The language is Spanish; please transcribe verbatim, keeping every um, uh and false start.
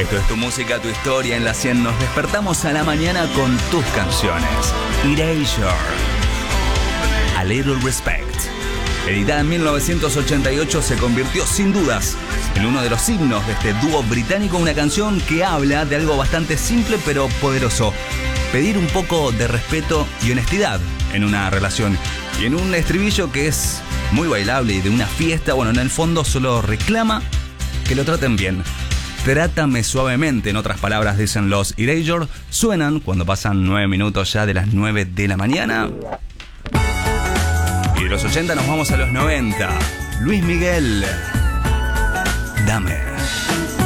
Esto es tu música, tu historia en la cien. Nos despertamos a la mañana con tus canciones. Erasure, A Little Respect. Editada en mil novecientos ochenta y ocho, se convirtió sin dudas en uno de los signos de este dúo británico. Una canción que habla de algo bastante simple pero poderoso: pedir un poco de respeto y honestidad en una relación. Y en un estribillo que es muy bailable y de una fiesta, bueno, en el fondo solo reclama que lo traten bien. Trátame suavemente, en otras palabras, dicen los Erasure. Suenan cuando pasan nueve minutos ya de las nueve de la mañana. Y de los ochenta nos vamos a los noventa. Luis Miguel, Dame.